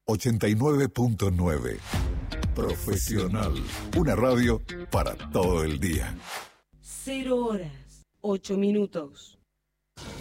89.9. Profesional. Una radio para todo el día. 0 horas, 8 minutos.